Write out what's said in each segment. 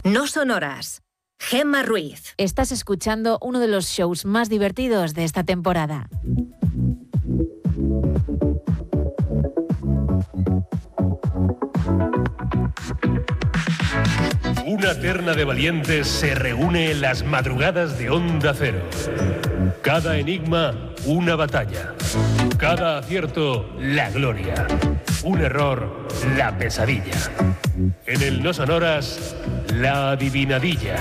No Sonoras. Gemma Ruiz. Estás escuchando uno de los shows más divertidos de esta temporada. Una terna de valientes se reúne en las madrugadas de Onda Cero. Cada enigma, una batalla. Cada acierto, la gloria. Un error, la pesadilla. En el No Sonoras, la adivinadilla.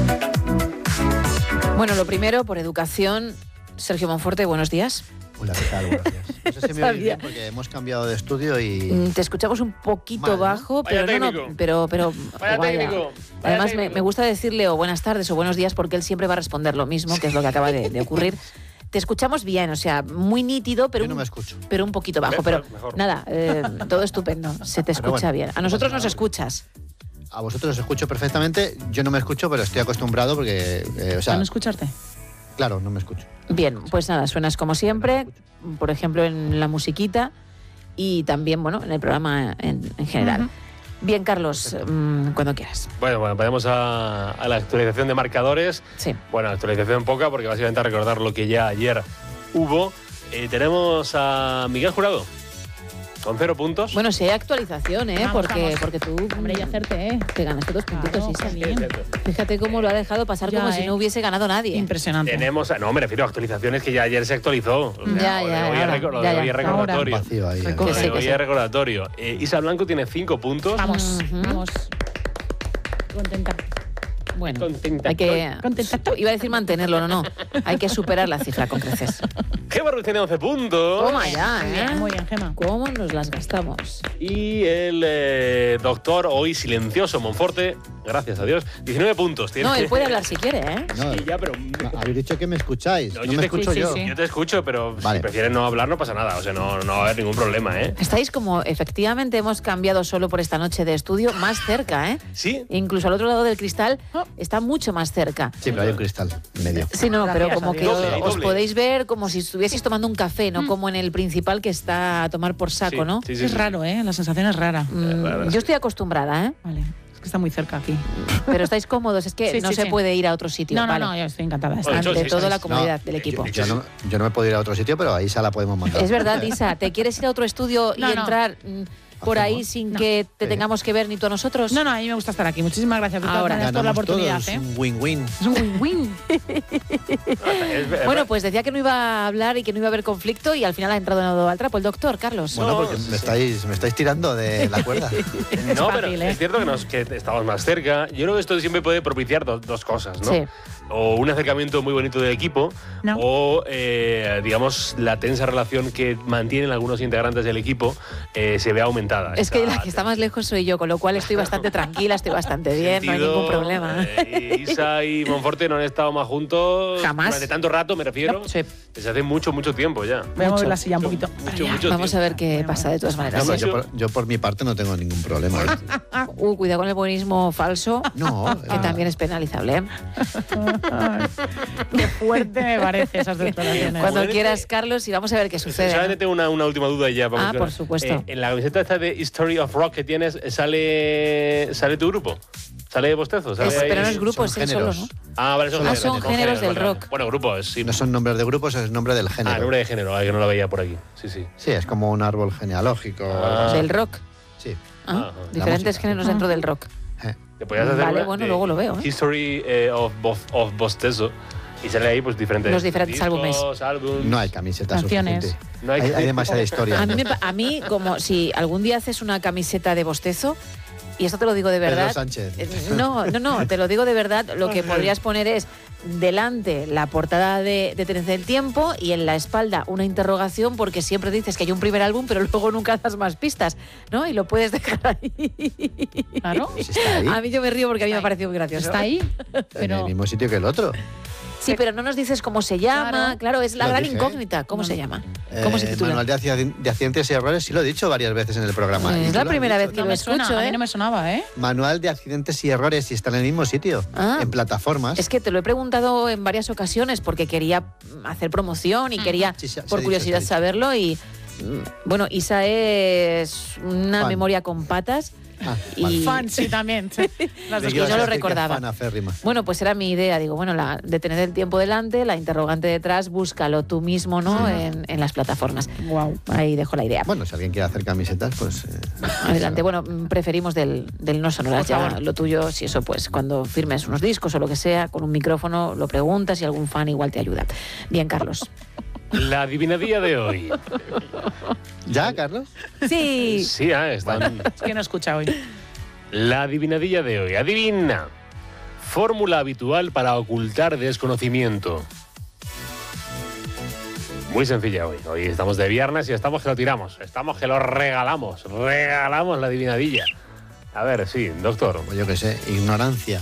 Bueno, lo primero, por educación, Sergio Monforte, buenos días. Hola, ¿qué tal? Buenos días. No sé si me oís bien porque hemos cambiado de estudio y... Te escuchamos un poquito mal, ¿no? bajo, Vaya pero técnico. pero Vaya técnico. Además, me gusta decirle o buenas tardes o buenos días porque él siempre va a responder lo mismo, que es lo que acaba de ocurrir. Te escuchamos bien, o sea, muy nítido, pero, Yo no me escucho. pero un poquito bajo. Mejor, Pero mejor. nada, todo estupendo, se te escucha bueno, bien. A nosotros nos nada. escuchas. A vosotros os escucho perfectamente. Yo no me escucho, pero estoy acostumbrado porque... o sea, ¿Para no escucharte? claro, no me escucho. Bien, pues nada, suenas como siempre, por ejemplo en la musiquita y también, bueno, en el programa en general. Ujú. Bien, Carlos, cuando quieras. Bueno, vayamos a la actualización de marcadores. Sí. Bueno, actualización poca porque básicamente a recordar lo que ya ayer hubo. Tenemos a Miguel Jurado con 0 puntos. Bueno, si hay actualización, Vamos, porque, vamos. porque tú Hombre, y hacerte, te ganaste 2 puntitos, Claro, Isa. qué bien. Fíjate cómo lo ha dejado pasar Ya, como si no hubiese ganado nadie. Impresionante. Tenemos, no, me refiero a actualizaciones que ya ayer se actualizó. Ya, Lo de ya, hoy es ahora, lo ya, de ya. hoy es recordatorio. Vacío ahí. Recuerdo. Lo Que de sí, que hoy sí. es recordatorio. Isa Blanco tiene 5 puntos. Vamos, Ujú. vamos. Contenta. Bueno, Contenta hay que... Contenta. Iba a decir mantenerlo, no. Hay que superar la cifra con creces. Gemma Ruiz tiene 11 puntos. Toma ya, Muy bien, Gemma. ¿Cómo nos las gastamos? Y el doctor, hoy silencioso, Monforte, gracias a Dios, 19 puntos. Tiene. No, él puede hablar si quiere, ¿eh? No, Sí, ya, pero... habéis dicho que me escucháis. No, No, yo me te escucho sí, yo. sí. Yo te escucho, pero Vale. si prefieres no hablar no pasa nada. O sea, no va a haber ningún problema, ¿eh? Estáis como, efectivamente, hemos cambiado solo por esta noche de estudio, más cerca, ¿eh? Sí. Incluso al otro lado del cristal está mucho más cerca. Sí, pero hay un cristal en medio. Sí, no, Gracias pero como a que Dios. Doble, os doble. podéis ver como si estuvieseis tomando un café, no como en el principal que está a tomar por saco, Sí, ¿no? sí, sí, Es sí. raro, ¿eh? La sensación es rara. Raro, sí. Yo estoy acostumbrada, ¿eh? Vale. Es que está muy cerca aquí. Pero estáis cómodos, es que Sí, no sí, se sí. puede ir a otro sitio. No, no, vale. no, yo estoy encantada. de Oye, estar. Ante sí, todo sí, la sí. comodidad del equipo. Sí, Yo no me puedo ir a otro sitio, pero a Isa la podemos mandar. Es verdad, Isa, ¿te quieres ir a otro estudio y No, no. entrar por ahí ¿Hacemos? sin No. que te Sí. tengamos que ver ni tú a nosotros? No, no, a mí me gusta estar aquí. Muchísimas gracias de todas Ahora. maneras por la Ganamos oportunidad, todos, ¿eh? un win-win. Es un win-win. Bueno, pues decía que no iba a hablar y que no iba a haber conflicto y al final ha entrado al trapo el doctor, Carlos. Bueno, porque sí. me estáis tirando de la cuerda. No, fácil, pero ¿eh? es cierto que estamos más cerca. Yo creo que esto siempre puede propiciar dos cosas, ¿no? Sí. O un acercamiento muy bonito del equipo, No. o, digamos, la tensa relación que mantienen algunos integrantes del equipo se ve aumentada. Es que la que está más lejos soy yo, con lo cual estoy bastante tranquila, estoy bastante bien, no hay ningún problema. Isa y Monforte no han estado más juntos Jamás. durante tanto rato, me refiero. Sí. Desde hace mucho tiempo ya. Voy a mover Mucho, la silla un poquito. Mucho Vamos a ver qué Bueno, pasa de todas maneras. No, ¿eh? pero yo por mi parte no tengo ningún problema. Cuidado con el buenismo falso, No, que también es penalizable. ¿eh? Ay, qué fuerte me parece esas declaraciones. Cuando Bueno, quieres, Carlos, y vamos a ver qué sucede. Solamente tengo una última duda ya. Ah, por supuesto. En la camiseta esta de History of Rock que tienes, ¿sale tu grupo? ¿Sale Bostezo? ¿Sale ahí? Pero no es grupo, es son él solo, géneros. ¿no? Ah, vale, son Ah, géneros. son géneros del vale, vale. rock. Bueno, grupo es, sí. No son nombres de grupos, es nombre del género. Ah, nombre de género, que no lo veía por aquí. Sí, sí. Sí, es como un árbol genealógico. o algo así. Del rock. Sí. Ah, Ajá. diferentes música. géneros dentro del rock. Te podías hacer Vale, una bueno, de luego lo veo, ¿eh? History of Bostezo. Y sale ahí pues diferentes Los diferentes discos, álbumes. No hay camiseta Canciones. suficiente. No hay- Hay demasiada historia. A mí, como si algún día haces una camiseta de Bostezo, y esto te lo digo de Pedro verdad. Sánchez. No, te lo digo de verdad. Lo que podrías poner es delante la portada de Tren del Tiempo y en la espalda una interrogación, porque siempre dices que hay un primer álbum, pero luego nunca das más pistas, ¿no? Y lo puedes dejar ahí. Claro. Pues está ahí, A mí yo me río porque a mí me ha Está ahí. parecido muy gracioso. Está ahí, en pero el mismo sitio que el otro. Sí, pero no nos dices cómo se llama. Claro, es la Lo gran dije. incógnita. ¿Cómo se llama? ¿Cómo se titula? Manual de accidentes y errores, sí lo he dicho varias veces en el programa. Es Y tú la lo has primera dicho, vez que no lo me suena, escucho, a mí ¿eh? no me sonaba, ¿eh? Manual de accidentes y errores y está en el mismo sitio, Ah. en plataformas. Es que te lo he preguntado en varias ocasiones porque quería hacer promoción y quería, Sí, se ha por dicho, curiosidad, se ha dicho. saberlo. Y bueno, Isa es una Fan. memoria con patas. Y- Fan, sí, también. Las dos yo no lo Fan recordaba. aférrima. Bueno, pues era mi idea. Digo, bueno, de tener el tiempo delante, la interrogante detrás, búscalo tú mismo, ¿no? En las plataformas. Wow. Ahí dejo la idea. Bueno, si alguien quiere hacer camisetas, pues... Adelante. Bueno, preferimos del no sonoras. Por Ya favor. lo tuyo, si eso, pues cuando firmes unos discos o lo que sea, con un micrófono lo preguntas y algún fan igual te ayuda. Bien, Carlos. La adivinadilla de hoy. ¿Ya, Carlos? Sí. Sí, están... Es que no escucha hoy. La adivinadilla de hoy. Adivina. Fórmula habitual para ocultar desconocimiento. Muy sencilla hoy. Hoy estamos de viernes y estamos que lo tiramos. Estamos que lo regalamos. Regalamos la adivinadilla. A ver, sí, doctor. Pues yo qué sé, ignorancia.